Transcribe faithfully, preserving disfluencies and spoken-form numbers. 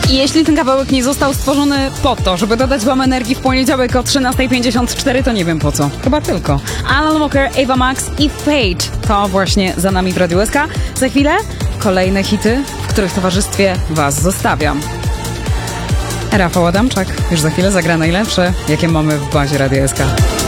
I jeśli ten kawałek nie został stworzony po to, żeby dodać wam energii w poniedziałek o trzynasta pięćdziesiąt cztery, to nie wiem po co. Chyba tylko. Alan Walker, Ava Max i Fate to właśnie za nami w Radiu S K. Za chwilę kolejne hity, w których towarzystwie was zostawiam. Rafał Adamczak już za chwilę zagra najlepsze, jakie mamy w bazie Radia S K.